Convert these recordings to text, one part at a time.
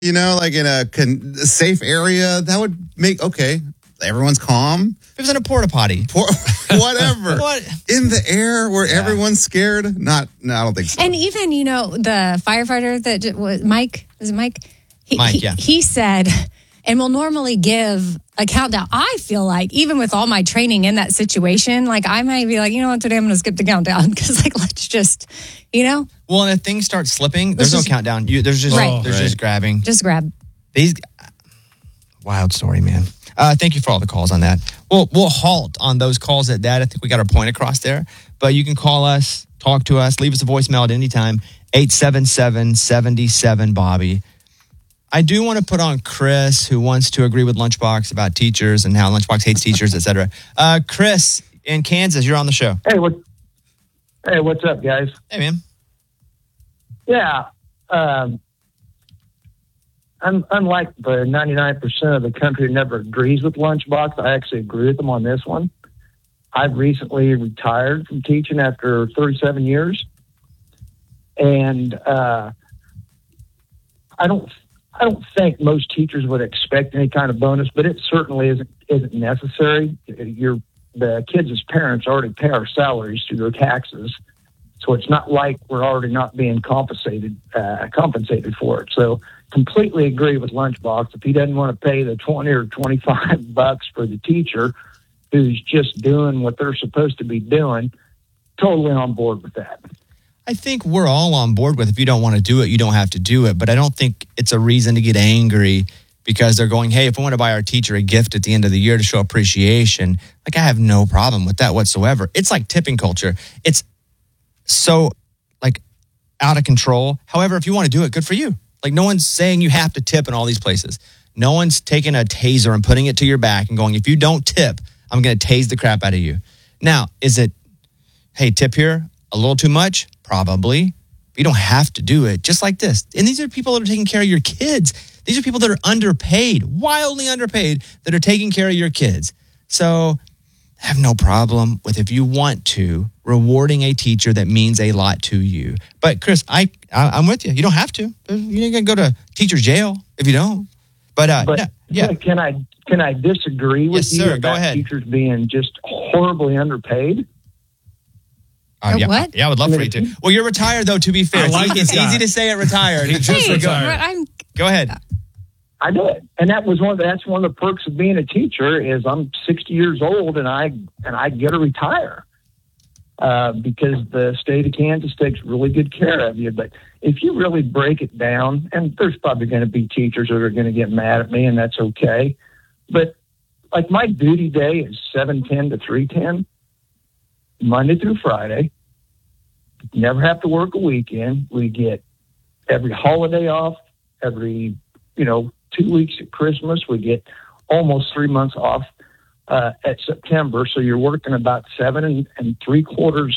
like in a safe area, that would make, okay, everyone's calm. If it was in a porta potty. Whatever. What? In the air where everyone's scared? No, I don't think so. And even, the firefighter that was Mike, is it Mike? Yeah. He said, and we'll normally give a countdown. I feel like even with all my training in that situation, like I might be like, today I'm going to skip the countdown because let's just, Well, and if things start slipping, there's no countdown. There's just grabbing. Just grab. Wild story, man. Thank you for all the calls on that. We'll halt on those calls at that. I think we got our point across there. But you can call us, talk to us, leave us a voicemail at any time. 877-77-BOBBY. I do want to put on Chris, who wants to agree with Lunchbox about teachers and how Lunchbox hates teachers, etc. Chris in Kansas, you're on the show. Hey, what's up, guys? Hey, man. Yeah. Unlike the 99% of the country who never agrees with Lunchbox, I actually agree with them on this one. I've recently retired from teaching after 37 years. And I don't think most teachers would expect any kind of bonus, but it certainly isn't necessary. The kids' parents already pay our salaries through their taxes, so it's not like we're already not being compensated for it. So completely agree with Lunchbox. If he doesn't want to pay the $20 or $25 for the teacher who's just doing what they're supposed to be doing, totally on board with that. I think we're all on board with if you don't want to do it, you don't have to do it. But I don't think it's a reason to get angry because they're going, hey, if we want to buy our teacher a gift at the end of the year to show appreciation, I have no problem with that whatsoever. It's like tipping culture. It's so out of control. However, if you want to do it, good for you. No one's saying you have to tip in all these places. No one's taking a taser and putting it to your back and going, if you don't tip, I'm going to tase the crap out of you. Now, is it, hey, tip here, a little too much? Probably. But you don't have to do it. Just like this. And these are people that are taking care of your kids. These are people that are underpaid, wildly underpaid, that are taking care of your kids. So I have no problem with, if you want to, rewarding a teacher that means a lot to you. But Chris, I'm with you. You don't have to. You're going to go to teacher's jail if you don't. But yeah. Can I disagree with yes, you sir. about Go ahead. teachers being just horribly underpaid? Yeah, what? Yeah, I would love for you to. Well, you're retired, though, to be fair. It's easy to say it retired. Go ahead. I did, and that's one of the perks of being a teacher is I'm 60 years old and I get to retire because the state of Kansas takes really good care of you. But if you really break it down, and there's probably going to be teachers that are going to get mad at me, and that's okay. But my duty day is 7:10 to 3:10, Monday through Friday. Never have to work a weekend. We get every holiday off, every 2 weeks at Christmas. We get almost 3 months off at September. So you're working about 7 3/4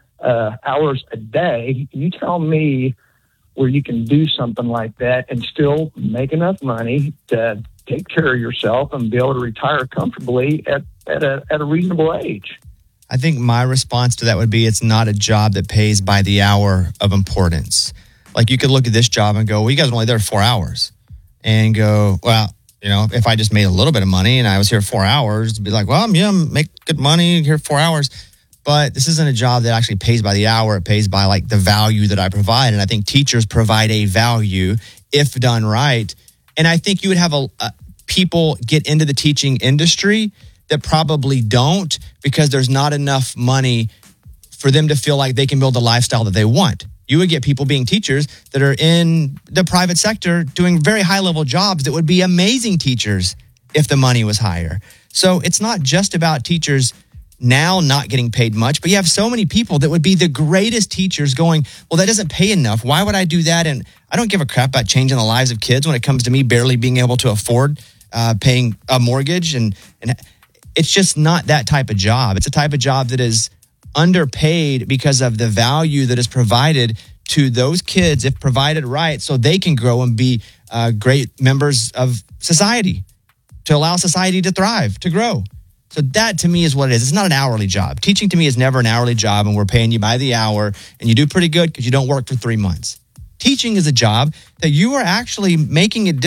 hours a day. You tell me where you can do something like that and still make enough money to take care of yourself and be able to retire comfortably at a reasonable age. I think my response to that would be, it's not a job that pays by the hour of importance. You could look at this job and go, well, you guys were only there 4 hours. And go, well, if I just made a little bit of money and I was here 4 hours, it'd be like, well, yeah, make good money here 4 hours. But this isn't a job that actually pays by the hour. It pays by the value that I provide. And I think teachers provide a value if done right. And I think you would have people get into the teaching industry that probably don't, because there's not enough money for them to feel like they can build a lifestyle that they want. You would get people being teachers that are in the private sector doing very high-level jobs that would be amazing teachers if the money was higher. So it's not just about teachers now not getting paid much, but you have so many people that would be the greatest teachers going, well, that doesn't pay enough. Why would I do that? And I don't give a crap about changing the lives of kids when it comes to me barely being able to afford paying a mortgage. And it's just not that type of job. It's a type of job that is underpaid because of the value that is provided to those kids if provided right, so they can grow and be great members of society, to allow society to thrive, to grow. So that to me is what it is. It's not an hourly job. Teaching to me is never an hourly job, and we're paying you by the hour, and you do pretty good because you don't work for 3 months. teaching is a job that you are actually making it